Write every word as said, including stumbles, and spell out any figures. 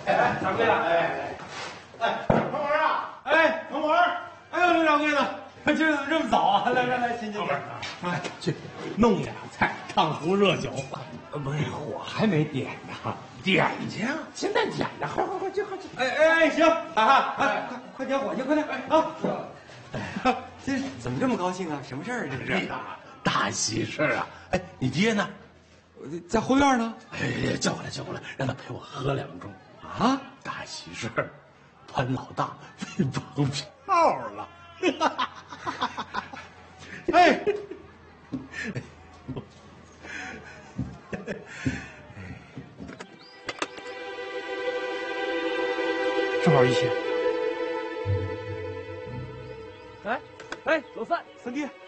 哎，掌柜的，哎哎，彭文啊，哎，彭文，哎呦，刘掌柜的，今儿怎么这么早啊？来来来，请请。 哎，去弄俩菜，烫壶热酒。不是，我还没点呢，点去啊！现在点呢，好好好，去好去。 哎哎哎，行，哈哈，哎，快快点伙计，快点啊！哎，这怎么这么高兴啊？什么事儿这是？ 大喜事啊！哎，你爹呢？ 在后院呢。 哎，叫过来，叫过来，让他陪我喝两盅。 啊， 大喜事儿，潘老大被绑票了。 哎， 正好一千。 哎哎，老三三弟。